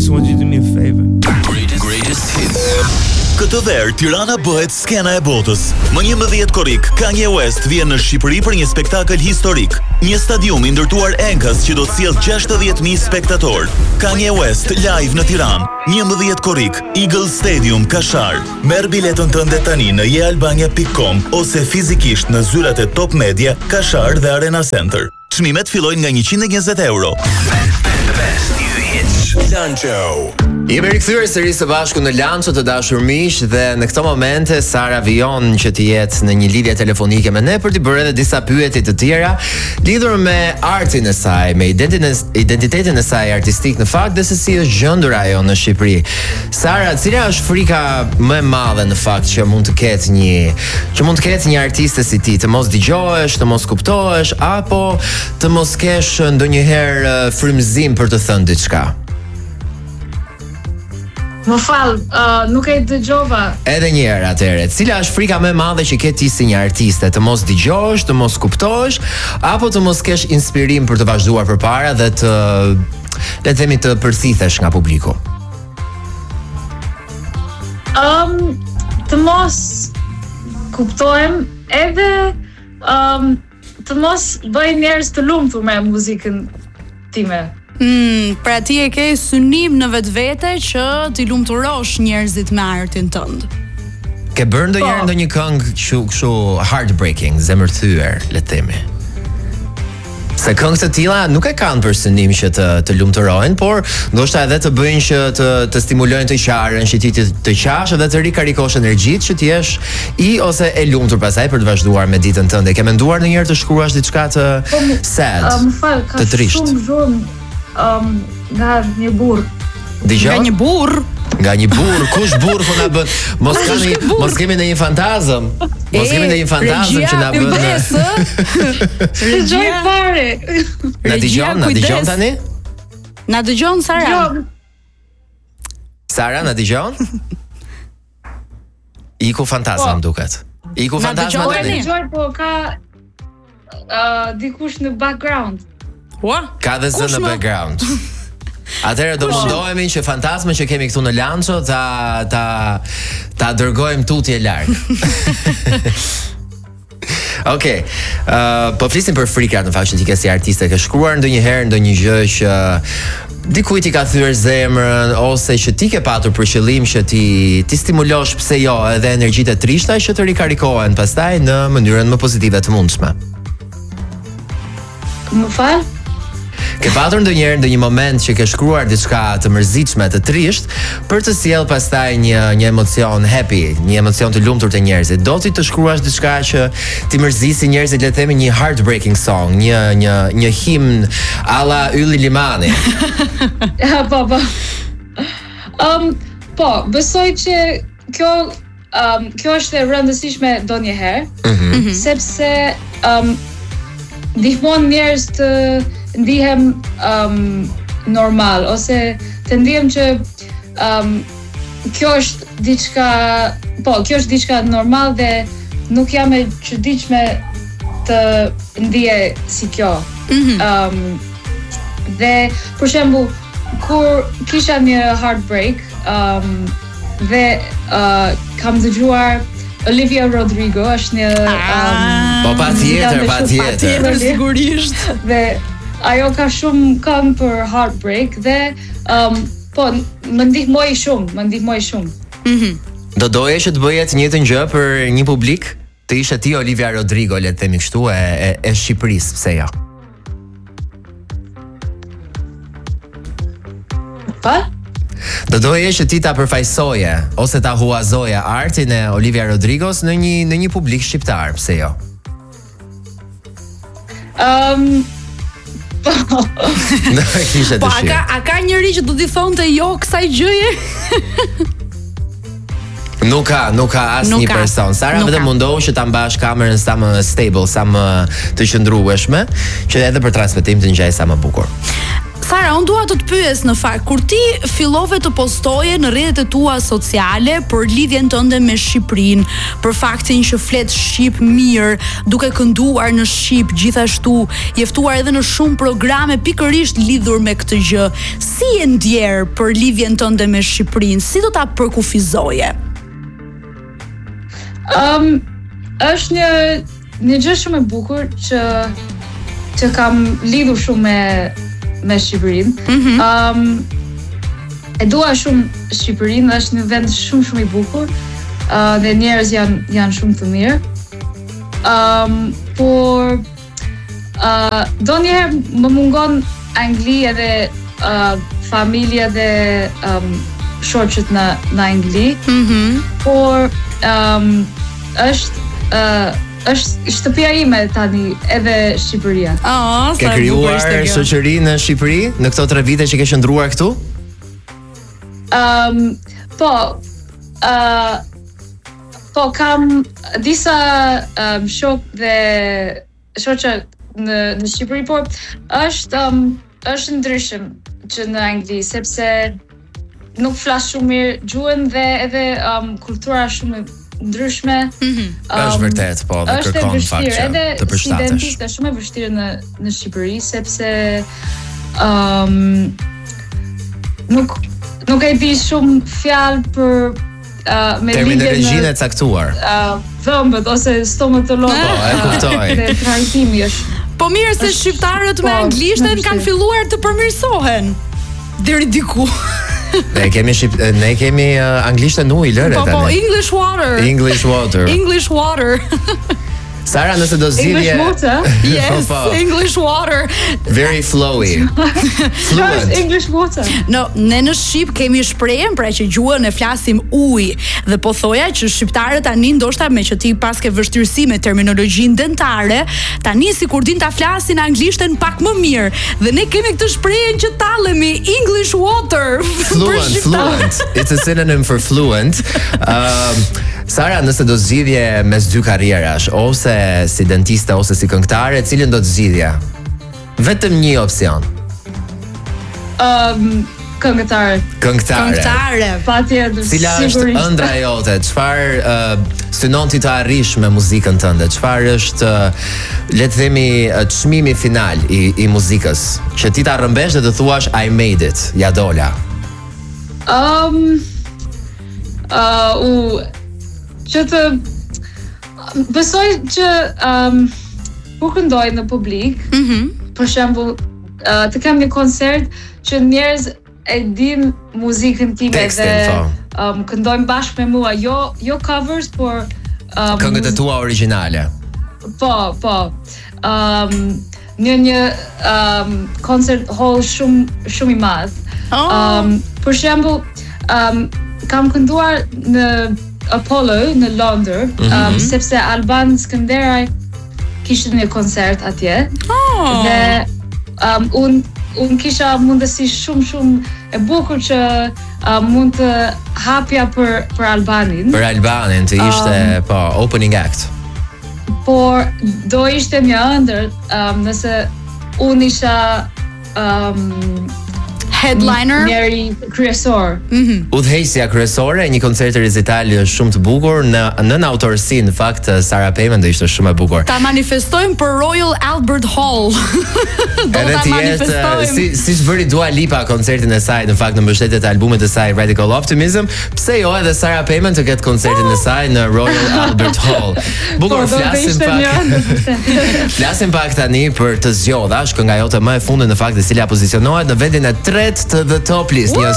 just want you to do me a favor. Greatest hits. Këtë verë, Tirana bëhet skena e botës. Më 11 korrik, Kanye West vjen në Shqipëri për një spektakël historik. Një stadium i ndërtuar Enkas që do të sjellë 60.000 spektatorë. Kanye West live në Tiranë. 11 korrik, Eagle Stadium, Kashar. Merr biletën tënde tani në yealbania.com ose fizikisht në zyrat e Top Media, Kashar dhe Arena Center. Çmimet fillojnë nga 120 euro. Best new hits. Lancho. Jemi rikthyer sërish së bashku në Lancho të dashur miq dhe në këto momente Sara vijon që të jetë në një lidhje telefonike me ne për të bërë edhe disa pyetje të tjera lidhur me artin e saj, me identitetin e saj artistik në fakt dhe se si është gjendur ajo në Shqipëri. Sara, cila është frika më e madhe në fakt që mund të ketë një artiste si ti, të mos dëgjohesh, të mos kuptohesh apo të mos kesh ndonjëherë frymëzim për të thënë diçka? Më fal, nuk e dëgjova. Edhe një herë atëherë, cila është frika më e madhe që ke ti si një artiste, të mos dëgjosh, të mos kuptosh, apo të mos kesh inspirim për të vazhduar përpara dhe të, le të themi, të përthithesh nga publiku? Të mos kuptohem edhe të mos bëj njerëz të lumtur me muzikën time. Pra ti e ke synim në vetvete që t'i lumturosh njerëzit me artin tënd. Ke bërë ndonjë këngë kështu heartbreaking, zemërthyer, le të themi? Se këngë të tilla nuk e kanë për synim që të lumturojnë, por ndoshta edhe të bëjnë që të stimulojnë të qarën, që ti të qash edhe të rikarikosh energjitë që ti jesh i ose e lumtur pasaj për të vazhduar me ditën tënde. Ke menduar ndonjëherë të shkruash diçka të sad, të trisht? Shumë zhurmë nga një burr. Nga një burr? Nga një burr, kush burr po na bën? Mos kemi ndonjë fantazëm. Mos kemi ndonjë fantazëm që na bën. Dëgjoj fare. Na dëgjon tani? Na dëgjon Sara? Sara, na dëgjon? Iku fantazëm duket. Iku fantazëm tani. Dëgjoj, po ka dikush në background. Ka dhe zë në background. Atëherë do mundohemi që fantasmën që kemi këtu në Lancho ta dërgojmë tutje larg. Okej. Po flisim për frikat në fakt që ti ke si artiste, ke shkruar ndonjëherë ndonjë gjë që dikujt i ka thyer zemrën ose që ti ke patur për qëllim që ti stimulosh pse jo edhe energjitë e trishta që të rikarikohen pastaj në mënyrën më pozitive të mundshme. Më fal? Ke patur ndonjëherë një moment që ke shkruar diçka të mërzitshme, të trisht, për të sjellë pastaj një emocion happy, një emocion të lumtur te njerëzit. Do ti të shkruash diçka që ti mërzisi njerëzit, le të themi një heartbreaking song, një himn alla Ylli Limani. Po, besoj që kjo është e rëndësishme ndonjëherë, sepse ndihmon njerëz të ndihem normal ose të ndihem që kjo është diçka normal dhe nuk jam e çuditshme të ndihe si kjo. Dhe për shembull kur kisha një heartbreak dhe kam dëgjuar Olivia Rodrigo është një po patjetër sigurisht. Dhe ajo ka shumë këngë për heartbreak dhe po më ndihmoi shumë. Do doje që të bëje të njëjtën gjë për një publik? Të ishe ti Olivia Rodrigo, le të themi kështu, e Shqipërisë, pse jo? Pa? Do doje që ti ta përfaqësoje ose ta huazoje artin e Olivia Rodrigos në një publik shqiptar, pse jo? Po, a ka njëri që do t'i thonte jo kësaj gjëje? Nuk ka asnjë person. Sara vetëm mundohu që ta mbash kamerën sa më stable, sa më të qëndrueshme, që edhe për transmetim të ngjaj sa më bukur. Sara, unë dua të të pyes në fakt, kur ti fillove të postoje në rrjetet e tua sociale për lidhjen tënde me Shqipërinë, për faktin që flet shqip mirë, duke kënduar në shqip, gjithashtu je ftuar edhe në shumë programe pikërisht lidhur me këtë gjë. Si e ndjer për lidhjen tënde me Shqipërinë? Si do ta përkufizoje? Është një gjë shumë e bukur që kam lidhur shumë me Shqipërinë. E dua shumë Shqipërinë, është një vend shumë i bukur, dhe njerëz janë shumë të mirë. Por donjëherë më mungon angli edhe familja dhe shoqët në angli. Por është shtëpia ime tani edhe Shqipëria. Ke krijuar shoqëri në Shqipëri në këto 3 vite që ke qëndruar këtu? Po kam disa shok dhe shoqa në Shqipëri, por është ndryshëm që në Angli, sepse nuk flas shumë mirë gjuhën dhe edhe kultura shumë ndryshme. Është vërtet, po, dhe kërkon fakt që të përshtatesh. Si dentist është shumë e vështirë në Shqipëri, sepse nuk e di shumë fjalë për terminologjinë e caktuar. Dhëmbët ose stomatologë. Po, e kuptoj. Dhe trajtimi është. Po mirë se shqiptarët me anglishten kanë filluar të përmirësohen. Deri diku. Ne kemi anglishten ujë lëre tani. Po, English water. English water. English water. Sara, nëse do zgjidhje. English water? Yes, English water. Very flowy. Fluent. English water. No, ne në Shqip kemi shprehjen pra që gjuhën e flasim ujë, dhe po thoja që shqiptarët tani ndoshta me që ti pas ke vështirësi me terminologjinë dentare, tani sikur din ta flasin anglishten pak më mirë, dhe ne kemi këtë shprehje që tallemi English water. Fluent. It's a synonym for fluent. Sara, nëse do zgjidhje mes 2 karrierash, ose si dentiste ose si këngëtare, cilën do të zgjidhja? Vetëm një opsion. Këngëtare. Patjetër. Cila është ëndra jote? Çfarë synon ti të arrish me muzikën tënde? Çfarë është, le të themi, çmimi final i muzikës, që ti ta rrëmbesh dhe të thuash I made it, ja dola? Që të besoj që kur këndoj në publik, për shembull, të kem një koncert që njerëz e din muzikën time dhe këndojnë bashkë me mua, jo covers, por këngët e tua origjinale. Po. Një koncert hall shumë i madh. Për shembull, kam kënduar në Apollo në Londër, sepse Alban Skënderaj kishte një koncert atje. Dhe unë kisha mundësi shumë e bukur që mund të hapja për Albanin. Për Albanin të ishte opening act. Por do ishte një ëndër nëse unë isha headliner, njeri kryesor. Udhëheqësja kryesore e një koncerti rezitali është shumë të bukur, në autorsi në fakt Sara Pejmen do ishte shumë e bukur. Ta manifestojmë për Royal Albert Hall. Edhe ti jetë si bëri Dua Lipa koncertin e saj në fakt në mbështetje të albumit të saj Radical Optimism, pse jo edhe Sara Pejmen të ketë koncertin e saj në Royal Albert Hall. Bukur, flasim pak tani për Të zgjodha, është kënga jote më e fundit në fakt e cila pozicionohet në vendin e 3 të The Top List, një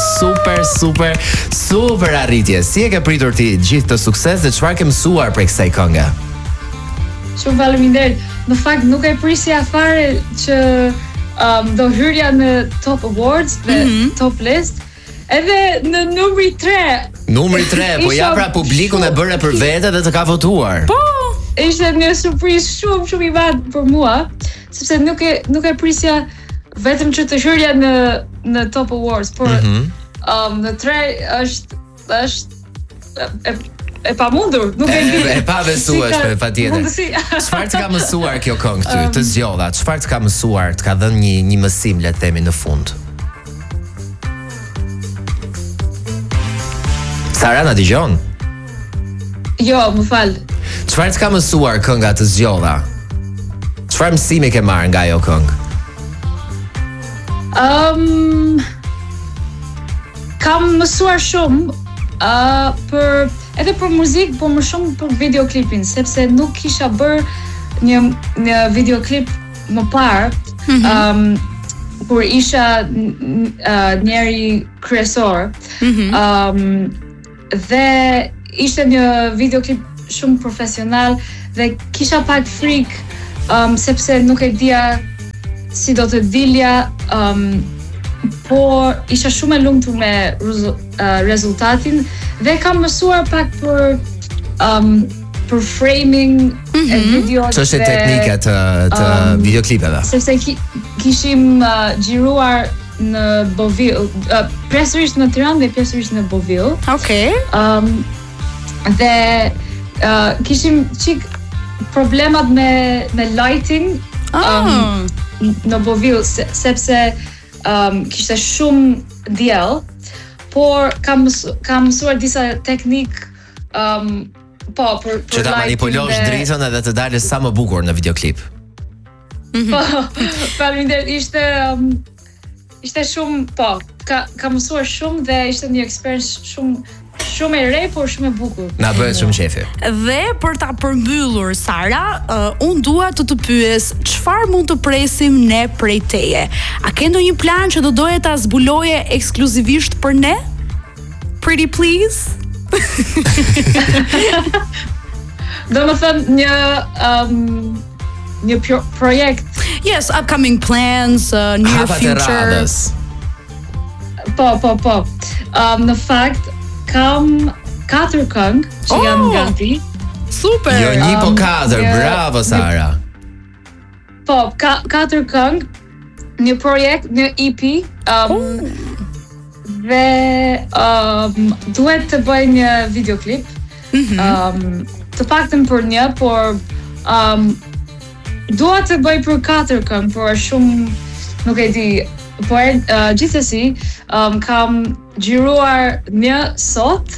super arritje. Si e ke pritur ti gjithë të sukses dhe çfarë ke mësuar prej kësaj kënge? Shumë faleminderit. Në fakt nuk e prisja fare që do hyrja në Top Awards dhe Top List. Edhe në numri 3. Numri 3, po ja pra publikun e bëre për vete dhe të ka votuar. Po, ishte një surprizë shumë i madh për mua, sepse nuk e prisja vetëm që të hyrja në Top Awards, por në 3 është e pamundur, nuk e di. E pa besueshme, patjetër. Mundësi. Çfarë të ka mësuar kjo këngë ty, të zgjodha? Çfarë të ka mësuar, të ka dhënë një mësim, le të themi në fund? Sara, na dëgjon? Jo, më fal. Çfarë të ka mësuar kënga të zgjodha? Çfarë mësimi ke marrë nga ajo këngë? Kam mësuar shumë edhe për muzikë, por më shumë për videoklipin, sepse nuk kisha bërë një videoklip më parë, kur isha njeri kryesor, dhe ishte një videoklip shumë profesional dhe kisha pak frikë, sepse nuk e dija si do të dilja, por isha shumë e lumtur me rezultatin dhe kam mësuar pak për framing e videos. Ç'është teknika të videoklipeve? Sepse kishim xhiruar në Bovill, pjesërisht në Tiranë dhe pjesërisht në Bovill. Okej. Dhe kishim çik problemat me lighting në Bovill, sepse kishte shumë diell, por kam mësuar disa teknik për që ta manipulosh dritën edhe të dalësh sa më bukur në videoklip. Po, faleminderit, ishte shumë, kam mësuar shumë dhe ishte një experience shumë e re, por shumë e bukur. Na bëhet shumë qefi. Dhe për ta përmbyllur, Sara, unë dua të pyes, çfarë mund të presim ne prej teje? A ke ndonjë plan që do doje ta zbuloje ekskluzivisht për ne? Pretty please? Do më thënë një projekt. Yes, upcoming plans, near future. Po. Në fakt, kam 4 këngë që janë gati. Super! Jo, 1 po 4, bravo Sara. Po, 4 këngë, një projekt, një EP, dhe duhet të bëj një videoklip, të paktën për një, por dua të bëj për 4 këngë, por shumë nuk e di, por gjithsesi kam xhiruar një sot,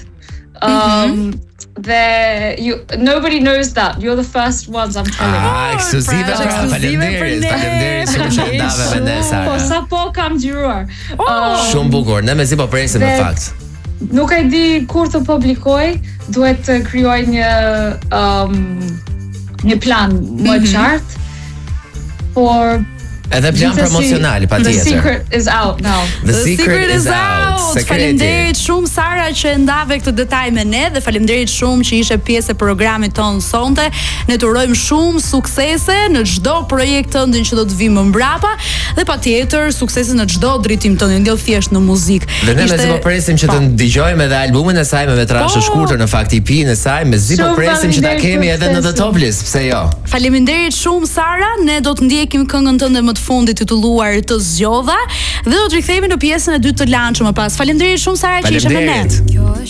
dhe nobody knows that. You're the first ones I'm telling. Ekskluzive, faleminderit shumë që ndave me ne, Sara. Po sa po kam xhiruar. Shumë bukur, ne mezi po presim në fakt. Nuk e di kur të publikoj, duhet të krijoj një plan më qartë, por edhe plan promocional, patjetër. The secret is out now. The secret is out. Faleminderit shumë Sara që ndave këtë detaj me ne dhe faleminderit shumë që ishe pjesë e programit ton sonte. Ne të urojmë shumë suksese në çdo projekt tënd që do të vi më mbrapa dhe patjetër suksese në çdo drejtim tënd, jo thjesht në muzikë. Dhe ne mezi po presim që të dëgjojmë edhe albumin e saj me metrazh të shkurtër, në fakt EP-n e saj, mezi po presim që ta kemi edhe në The Top List, pse jo? Faleminderit shumë Sara, ne do të ndjekim këngën tënde më të fundit titulluar Të zgjodha dhe do të rikthehemi në pjesën e dytë të lançit më pas. Faleminderit shumë Sara që ishe me ne.